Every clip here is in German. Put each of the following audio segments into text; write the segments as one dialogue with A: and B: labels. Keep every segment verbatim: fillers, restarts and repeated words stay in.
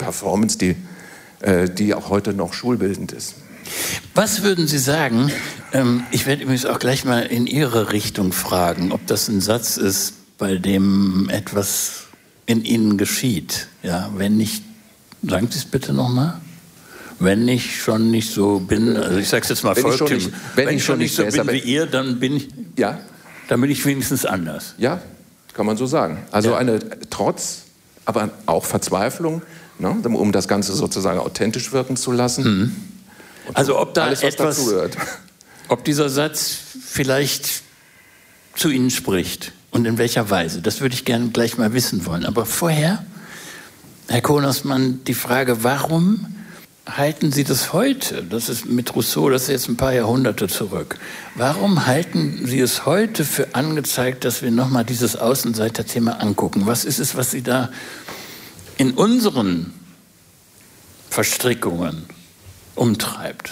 A: Performance, die, äh, die auch heute noch schulbildend ist.
B: Was würden Sie sagen, ähm, ich werde übrigens auch gleich mal in Ihre Richtung fragen, ob das ein Satz ist, bei dem etwas in Ihnen geschieht. Ja, wenn nicht, sagen Sie es bitte nochmal. Wenn ich schon nicht so bin, also ich sage es jetzt mal volkstümlich, wenn, wenn ich schon nicht so bin wie ihr, dann bin ich,
A: ja.
B: dann bin ich wenigstens anders.
A: Ja, kann man so sagen. Also
B: ja.
A: eine Trotz, aber auch Verzweiflung, ne, um das Ganze sozusagen authentisch wirken zu lassen.
B: Mhm. Also ob da
A: alles, was
B: etwas,
A: dazugehört.
B: Ob dieser Satz vielleicht zu Ihnen spricht und in welcher Weise, das würde ich gerne gleich mal wissen wollen. Aber vorher, Herr Konersmann, die Frage, warum halten Sie das heute, das ist mit Rousseau, das ist jetzt ein paar Jahrhunderte zurück, warum halten Sie es heute für angezeigt, dass wir nochmal dieses Außenseiter-Thema angucken? Was ist es, was Sie da in unseren Verstrickungen umtreibt?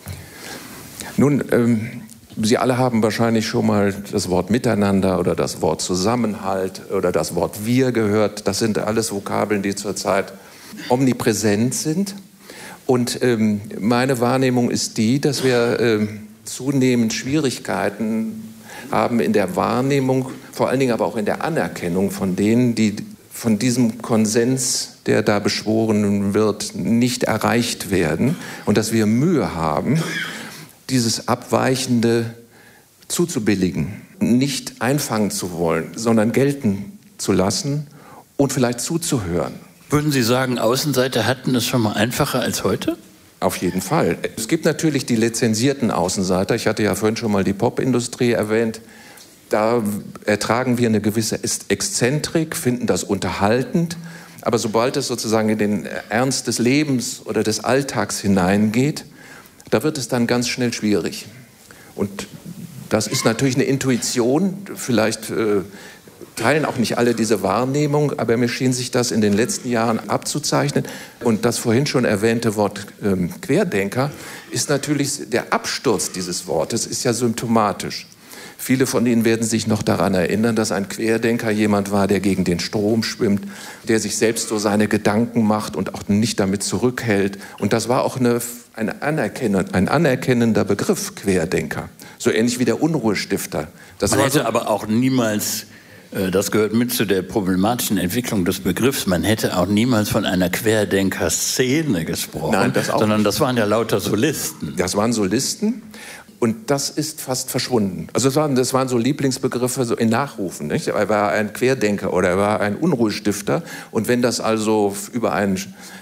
A: Nun, ähm, Sie alle haben wahrscheinlich schon mal das Wort Miteinander oder das Wort Zusammenhalt oder das Wort Wir gehört. Das sind alles Vokabeln, die zurzeit omnipräsent sind. Und ähm, meine Wahrnehmung ist die, dass wir äh, zunehmend Schwierigkeiten haben in der Wahrnehmung, vor allen Dingen aber auch in der Anerkennung von denen, die von diesem Konsens, der da beschworen wird, nicht erreicht werden. Und dass wir Mühe haben, dieses Abweichende zuzubilligen, nicht einfangen zu wollen, sondern gelten zu lassen und vielleicht zuzuhören.
B: Würden Sie sagen, Außenseiter hatten es schon mal einfacher als heute?
A: Auf jeden Fall. Es gibt natürlich die lizenzierten Außenseiter. Ich hatte ja vorhin schon mal die Popindustrie erwähnt. Da ertragen wir eine gewisse Exzentrik, finden das unterhaltend. Aber sobald es sozusagen in den Ernst des Lebens oder des Alltags hineingeht, da wird es dann ganz schnell schwierig. Und das ist natürlich eine Intuition. Vielleicht äh, teilen auch nicht alle diese Wahrnehmung, aber mir schien sich das in den letzten Jahren abzuzeichnen. Und das vorhin schon erwähnte Wort ähm, Querdenker ist natürlich, der Absturz dieses Wortes ist ja symptomatisch. Viele von Ihnen werden sich noch daran erinnern, dass ein Querdenker jemand war, der gegen den Strom schwimmt, der sich selbst so seine Gedanken macht und auch nicht damit zurückhält. Und das war auch eine, eine anerkennend, ein anerkennender Begriff, Querdenker. So ähnlich wie der Unruhestifter. Das
B: Man
A: war
B: hätte
A: so,
B: aber auch niemals, äh, das gehört mit zu der problematischen Entwicklung des Begriffs, man hätte auch niemals von einer Querdenker-Szene gesprochen,
A: Nein, das auch
B: sondern
A: nicht.
B: Das waren ja lauter Solisten.
A: Das waren Solisten. Und das ist fast verschwunden. Also das waren, das waren so Lieblingsbegriffe so in Nachrufen. Nicht? Er war ein Querdenker oder er war ein Unruhestifter. Und wenn das also über einen,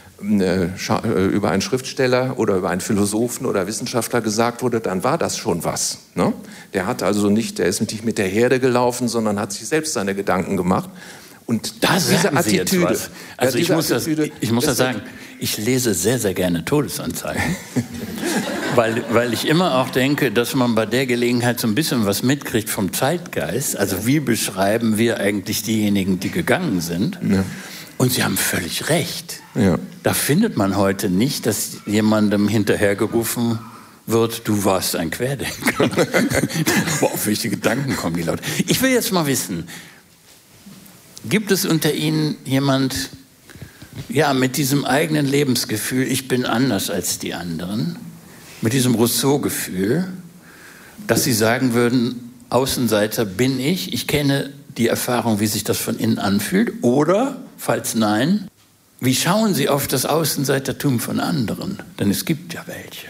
A: äh, über einen Schriftsteller oder über einen Philosophen oder Wissenschaftler gesagt wurde, dann war das schon was. Ne? Der hat also nicht, der ist nicht mit der Herde gelaufen, sondern hat sich selbst seine Gedanken gemacht. Und
B: da
A: diese Attitüde,
B: was. Also
A: ja,
B: ich muss,
A: Attitüde,
B: das, ich muss das sagen, ich lese sehr, sehr gerne Todesanzeigen. Weil, weil ich immer auch denke, dass man bei der Gelegenheit so ein bisschen was mitkriegt vom Zeitgeist. Also wie beschreiben wir eigentlich diejenigen, die gegangen sind? Ja. Und Sie haben völlig recht. Ja. Da findet man heute nicht, dass jemandem hinterhergerufen wird, du warst ein Querdenker. Boah, auf welche Gedanken kommen die Leute? Ich will jetzt mal wissen, gibt es unter Ihnen jemand, ja, mit diesem eigenen Lebensgefühl, ich bin anders als die anderen, mit diesem Rousseau-Gefühl, dass Sie sagen würden, Außenseiter bin ich, ich kenne die Erfahrung, wie sich das von innen anfühlt, oder, falls nein, wie schauen Sie auf das Außenseitertum von anderen? Denn es gibt ja welche.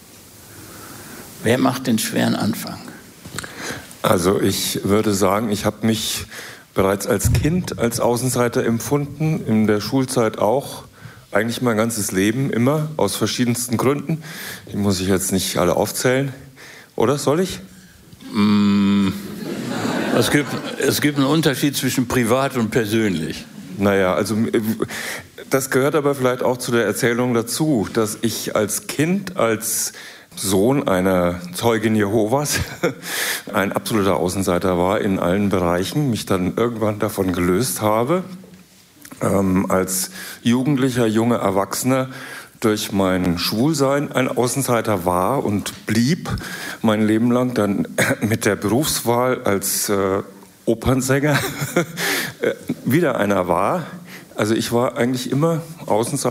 B: Wer macht den schweren Anfang?
C: Also ich würde sagen, ich habe mich bereits als Kind als Außenseiter empfunden, in der Schulzeit auch. Eigentlich mein ganzes Leben immer, aus verschiedensten Gründen. Die muss ich jetzt nicht alle aufzählen. Oder soll ich?
B: Mm, es gibt, es gibt einen Unterschied zwischen privat und persönlich.
C: Naja, also das gehört aber vielleicht auch zu der Erzählung dazu, dass ich als Kind, als Sohn einer Zeugin Jehovas, ein absoluter Außenseiter war in allen Bereichen, mich dann irgendwann davon gelöst habe. Ähm, als Jugendlicher, junger Erwachsener durch mein Schwulsein ein Außenseiter war und blieb mein Leben lang, dann mit der Berufswahl als äh, Opernsänger wieder einer war. Also ich war eigentlich immer Außenseiter.